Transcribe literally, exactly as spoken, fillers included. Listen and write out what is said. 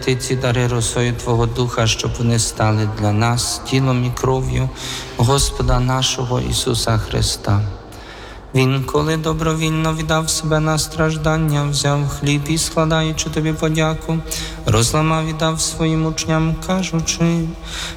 освяти ці дари росою Твого Духа, щоб вони стали для нас тілом і кров'ю Господа нашого Ісуса Христа. Він, коли добровільно віддав себе на страждання, взяв хліб і, складаючи тобі подяку, розламав і дав своїм учням, кажучи: